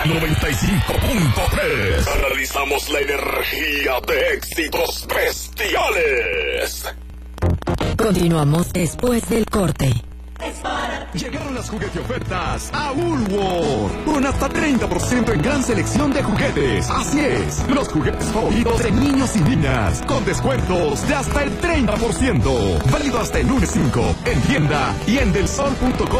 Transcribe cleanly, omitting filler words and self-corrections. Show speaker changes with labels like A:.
A: 95.3. Analizamos la energía de éxitos bestiales.
B: Continuamos después del corte.
C: Llegaron las juguete ofertas a Woolworth con hasta 30% en gran selección de juguetes. Así es, los juguetes favoritos de niños y niñas con descuentos de hasta el 30%. Válido hasta el lunes 5 en tienda y en delsol.com.